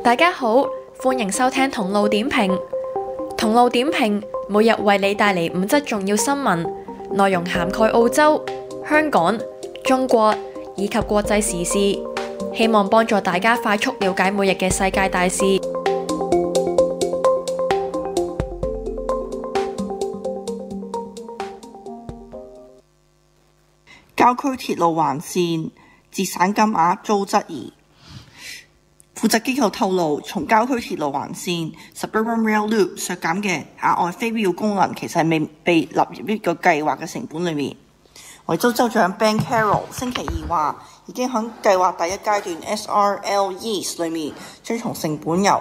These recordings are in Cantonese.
大家好，歡迎收聽同路點評。同路點評每日為你帶嚟5則重要新聞，內容涵蓋澳洲、香港、中國以及國際時事，希望幫助大家快速了解每日嘅世界大事。 郊區鐵路環線節省金額遭質疑。負責機構透露，從郊區鐵路環線 Suburban Rail Loop 削減嘅額外非必要功能，其實係未被納入呢個計劃嘅成本裏面。維州州長 Ben Carroll 星期二話，已經喺計劃第一階段 SRL East 裏面，將從成本由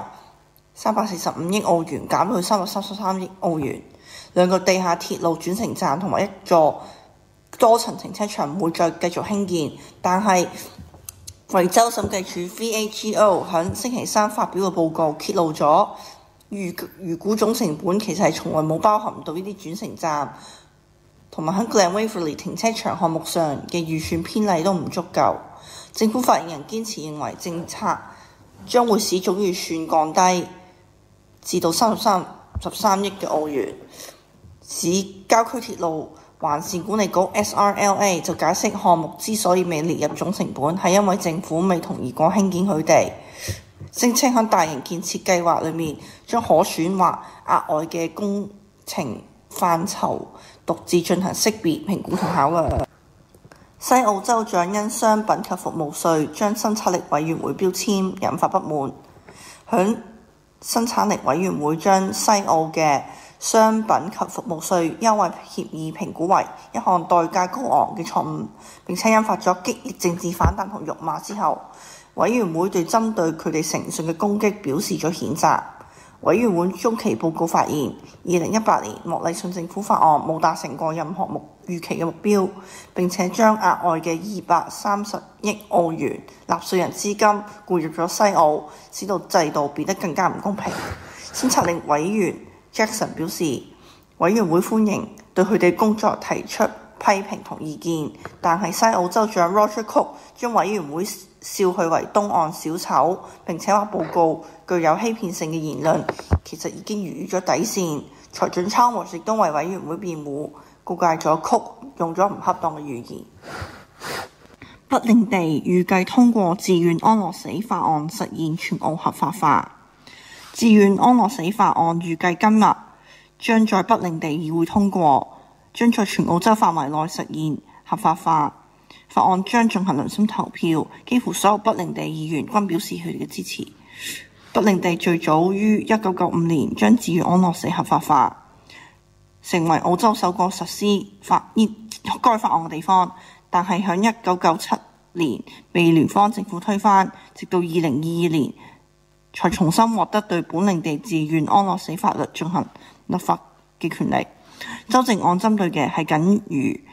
345億澳元減到去333億澳元。兩個地下鐵路轉乘站同埋一座多層停車場唔會再繼續興建，但係維州審計署 VAGO 喺星期三發表嘅報告揭露咗預估總成本其實係從來冇包含到呢啲轉乘站，同埋喺 Glen Waverley 停車場項目上嘅預算偏離都唔足夠。政府發言人堅持認為政策將會使總預算降低至到13億嘅澳元。指郊區鐵路環線管理局 SRLA 就解釋項目之所以未列入總成本，係因為政府未同意過興建佢哋，聲稱喺大型建設計劃裏面將可選或額外嘅工程範疇獨自進行識別、評估同考量。西澳州長因商品及服務稅將生產力委員會標籤引發不滿，響生產力委員會將西澳嘅商品及服務稅優惠協議評估為一項代價高昂嘅錯誤，並且引發咗激烈政治反彈同辱罵之後，委員會對針對佢哋誠信嘅攻擊表示咗譴責。委員會中期報告發現，2018年莫里遜政府法案冇達成過任何預期嘅目標，並且將額外嘅230億澳元納稅人資金灌入咗西澳，使到制度變得更加唔公平。審查令委員Jackson 表示，委員會歡迎對佢哋工作提出批評同意見，但係西澳州長 Roger Cook 將委員會笑佢為東岸小丑，並且話報告具有欺騙性嘅言論其實已經逾越咗底線。財長 Chalmers 亦都為委員會辯護，告誡咗 Cook 用咗唔恰當嘅語言。北領地預計通過自願安樂死法案，實現全澳合法化。自願安樂死法案預計今日將在北領地議會通過，將在全澳洲範圍內實現合法化。法案將進行良心投票，幾乎所有北領地議員均表示佢哋嘅支持。北領地最早於1995年將自願安樂死合法化，成為澳洲首個實施該法案嘅地方，但係喺1997年被聯邦政府推翻，直到2022年才重新獲得對本領地自願安樂死法律進行立法嘅權力。修正案針對嘅係僅餘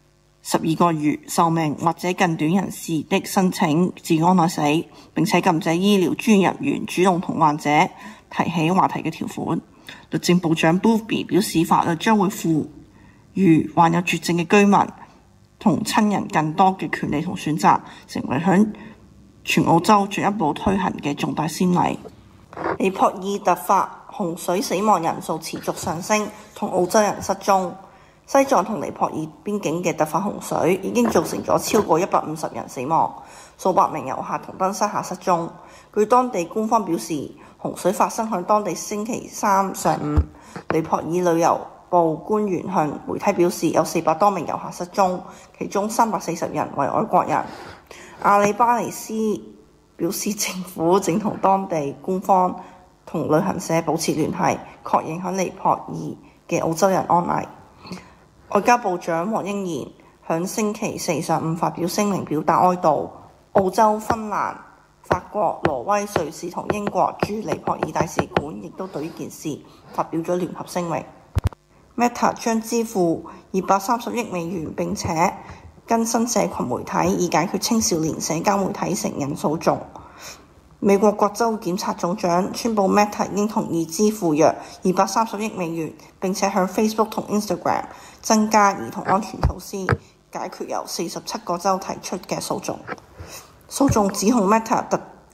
12個月壽命或者更短人士的申請自願安樂死，並且禁止醫療專業人員主動同患者提起話題嘅條款。律政部長 Boothby 表示，法律將會賦予患有絕症嘅居民同親人更多嘅權利同選擇，成為響全澳洲進一步推行嘅重大先例。尼泊爾突發洪水死亡人數持續上升，同澳洲人失蹤。西藏同尼泊爾邊境嘅突發洪水已經造成咗超過150人死亡，數百名遊客同登山客失蹤。據當地官方表示，洪水發生喺當地星期三上午。尼泊爾旅遊部官員向媒體表示，有400多名遊客失蹤，其中340人為外國人。阿里巴尼斯表示，政府正同當地官方同旅行社保持聯繫，確認喺尼泊爾嘅澳洲人安危。外交部長黃英賢響星期四上午發表聲明表達哀悼。澳洲、芬蘭、法國、挪威、瑞士同英國駐尼泊爾大使館亦都對呢件事發表咗聯合聲明。Meta 將支付230億美元，並且更新社群媒體以解決青少年社交媒體成癮訴訟。美國各州檢察總長宣布 Meta 已經同意支付約230億美元，並且向 Facebook 同 Instagram 增加兒童安全措施，解決由47個州提出嘅訴訟。訴訟指控 Meta 特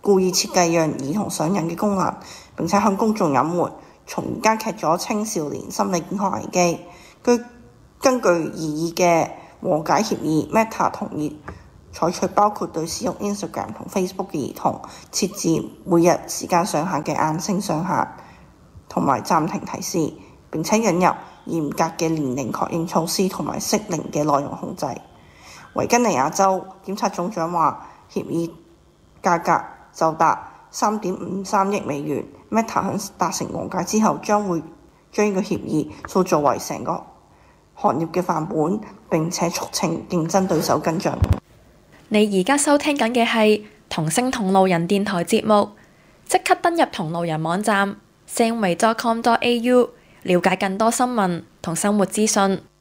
故意設計讓兒童上癮嘅功能，並且向公眾隱瞞，從而加劇咗青少年心理健康危機。根據擬議嘅和解協議 ，Meta 同意採取包括對使用 Instagram 同 Facebook 嘅兒童設置每日時間上限嘅硬性上限，同埋暫停提示，並且引入嚴格嘅年齡確認措施同埋適齡嘅內容控制。維吉尼亞州檢察總長話，協議價格就達3.53億美元。Meta 響達成和解之後，將會將呢個協議塑造為成個行業嘅範本，並且促請競爭對手跟進。 你而家收聽緊嘅係同聲同路人電台節目，即刻登入同路人網站 samway.com.au 了解更多新聞同生活資訊。